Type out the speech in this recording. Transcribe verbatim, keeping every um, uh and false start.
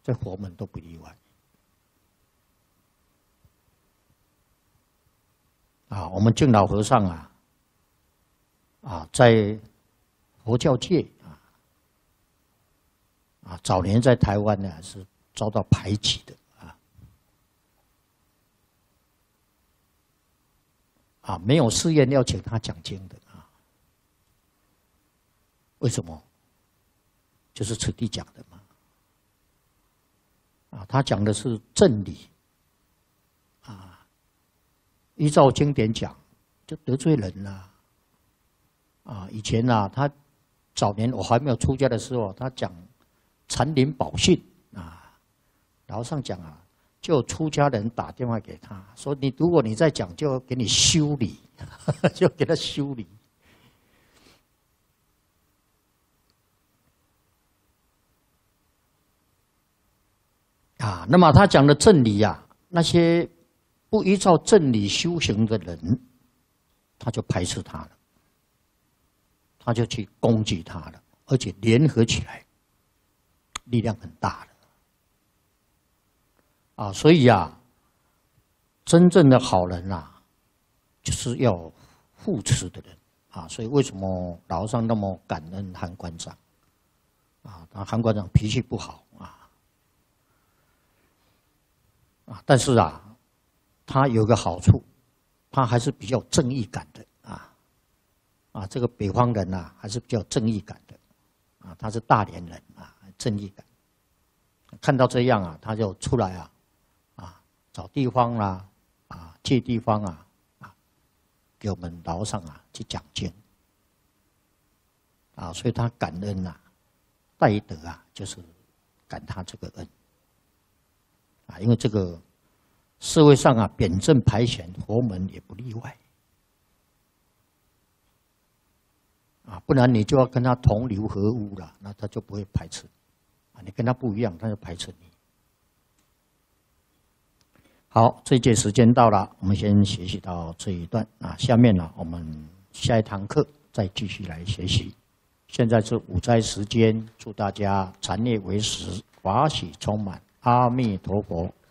这佛门都不例外。啊，我们净老和尚啊，啊，在佛教界啊，啊，早年在台湾呢是遭到排挤的啊，啊，没有寺院要请他讲经的啊，为什么？就是此地讲的嘛，啊，他讲的是正理，啊，依照经典讲，就得罪人了，啊，以前啊，他早年我还没有出家的时候，他讲禅林宝训啊，老和尚讲啊，就有出家人打电话给他说，你如果你再讲，就给你修理，就给他修理。啊，那么他讲的正理呀、啊，那些不依照正理修行的人，他就排斥他了，他就去攻击他了，而且联合起来，力量很大的。啊，所以啊，真正的好人啊，就是要护持的人啊。所以为什么老和尚那么感恩韩馆长？啊，他韩馆长脾气不好啊。啊，但是啊，他有个好处，他还是比较有正义感的啊。啊，这个北方人啊，还是比较有正义感的啊。他是大连人啊，正义感。看到这样啊，他就出来啊，啊，找地方啦，啊，借地方啊，啊，给我们老和尚啊去讲经。啊，所以他感恩啊，戴德啊，就是感他这个恩。啊，因为这个社会上啊，贬正排险，佛门也不例外。啊，不然你就要跟他同流合污了，那他就不会排斥。啊，你跟他不一样，他就排斥你。好，这一节时间到了，我们先学习到这一段啊。下面呢，我们下一堂课再继续来学习。现在是午斋时间，祝大家禅悦为实，法喜充满。阿弥陀佛。